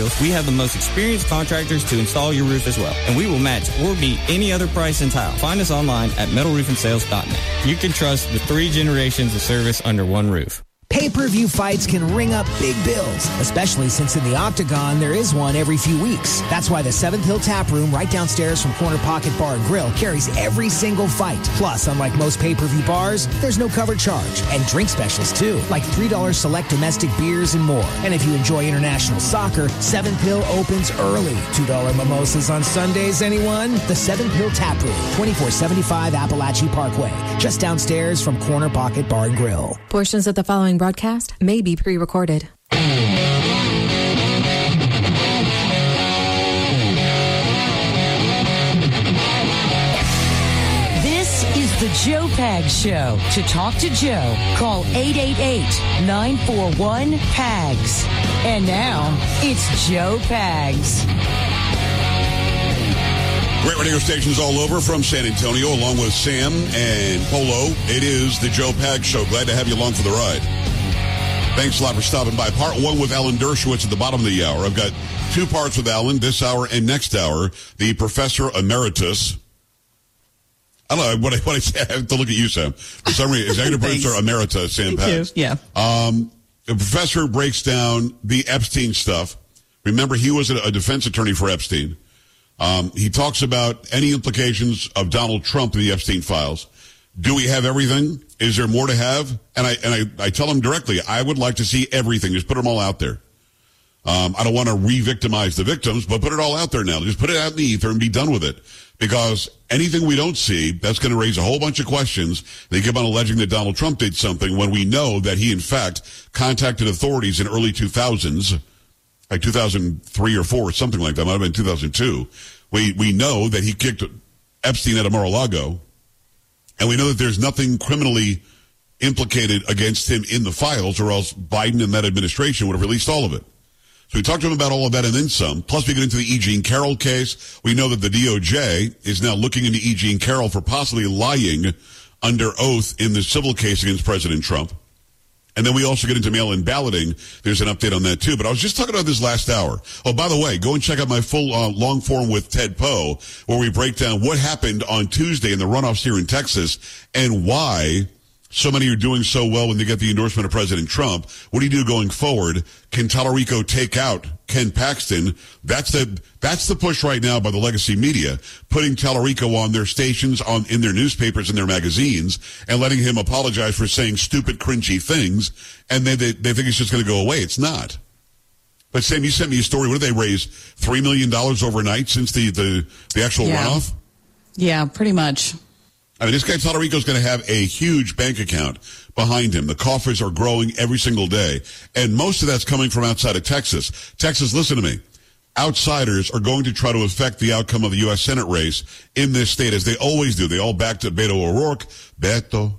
Materials, we have the most experienced contractors to install your roof as well. And we will match or beat any other price in tile. Find us online at metalroofingSales.net. You can trust the 3 generations of service under one roof. Pay-per-view fights can ring up big bills, especially since in the Octagon there is one every few weeks. That's why the Seventh Hill Tap Room right downstairs from Corner Pocket Bar and Grill carries every single fight. Plus, unlike most pay-per-view bars, there's no cover charge. And drink specials too, like $3 select domestic beers and more. And if you enjoy international soccer, Seventh Hill opens early. $2 mimosas on Sundays, anyone? The Seventh Hill Tap Room, 2475 Appalachie Parkway, just downstairs from Corner Pocket Bar and Grill. Portions of the following broadcast may be pre-recorded. This is the Joe Pags Show. To talk to Joe, call 888-941-PAGS. And now, it's Joe Pags. Great radio stations all over from San Antonio, along with Sam and Polo. It is the Joe Pags Show. Glad to have you along for the ride. Thanks a lot for stopping by. Part 1 with Alan Dershowitz at the bottom of the hour. I've got 2 parts with Alan, this hour and next hour. The Professor Emeritus. I don't know what I say. I have to look at you, Sam. For some reason, Executive Producer Emeritus, Sam Pags. Yeah. The professor breaks down the Epstein stuff. Remember, he was a defense attorney for Epstein. He talks about any implications of Donald Trump in the Epstein files. Do we have everything? Is there more to have? And I tell him directly, I would like to see everything. Just put them all out there. I don't want to re-victimize the victims, but put it all out there now. Just put it out in the ether and be done with it. Because anything we don't see, that's going to raise a whole bunch of questions. They keep on alleging that Donald Trump did something when we know that he, in fact, contacted authorities in early 2000s, like 2003 or 4, something like that. Might have been 2002. We know that he kicked Epstein out of Mar-a-Lago. And we know that there's nothing criminally implicated against him in the files, or else Biden and that administration would have released all of it. So we talked to him about all of that and then some. Plus, we get into the E. Jean Carroll case. We know that the DOJ is now looking into E. Jean Carroll for possibly lying under oath in the civil case against President Trump. And then we also get into mail-in balloting. There's an update on that, too. But I was just talking about this last hour. Oh, by the way, go and check out my full long form with Ted Poe, where we break down what happened on Tuesday in the runoffs here in Texas and why so many are doing so well when they get the endorsement of President Trump. What do you do going forward? Can Tallarico take out Ken Paxton? That's the push right now by the legacy media, putting Tallarico on their stations, in their newspapers and their magazines, and letting him apologize for saying stupid, cringy things, and they think it's just going to go away. It's not. But Sam, you sent me a story. What did they raise? $3 million overnight since the actual runoff? Yeah, pretty much. I mean, this guy Tallarico is going to have a huge bank account behind him. The coffers are growing every single day. And most of that's coming from outside of Texas. Texas, listen to me. Outsiders are going to try to affect the outcome of the U.S. Senate race in this state, as they always do. They all backed up Beto O'Rourke. Beto.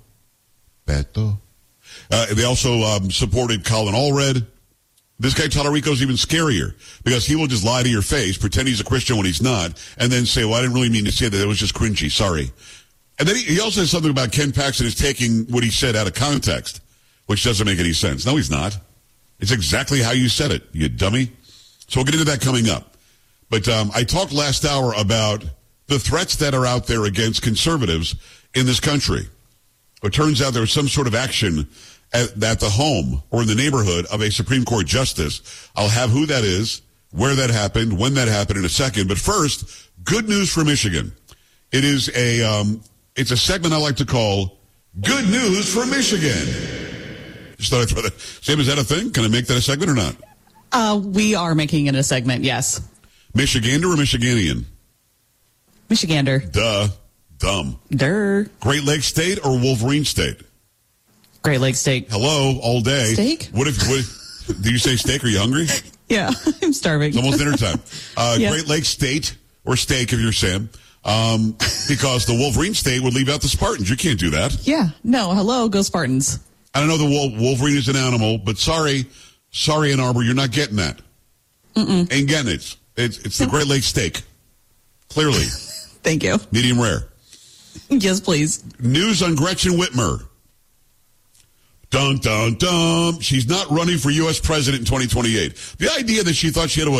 They also supported Colin Allred. This guy Tallarico is even scarier because he will just lie to your face, pretend he's a Christian when he's not, and then say, well, I didn't really mean to say that. It was just cringy. Sorry. And then he also says something about Ken Paxton is taking what he said out of context, which doesn't make any sense. No, he's not. It's exactly how you said it, you dummy. So we'll get into that coming up. But I talked last hour about the threats that are out there against conservatives in this country. It turns out there was some sort of action at the home or in the neighborhood of a Supreme Court justice. I'll have who that is, where that happened, when that happened in a second. But first, good news for Michigan. It is it's a segment I like to call Good News for Michigan. Just thought I'd throw that. Sam, is that a thing? Can I make that a segment or not? We are making it a segment, yes. Michigander or Michiganian? Michigander. Duh. Dumb. Durr. Great Lakes State or Wolverine State? Great Lakes State. Hello, all day. Steak? What do you say steak? Are you hungry? Yeah, I'm starving. It's almost dinner time. Yes. Great Lakes State or steak if you're Sam. Because the Wolverine State would leave out the Spartans. You can't do that. Yeah. No, hello, go Spartans. I don't know the Wolverine is an animal, but sorry, Ann Arbor, you're not getting that. Ain't getting it. It's the Great Lakes steak. Clearly. Thank you. Medium rare. Yes, please. News on Gretchen Whitmer. Dun, dun, dun. She's not running for U.S. president in 2028. The idea that she thought she had to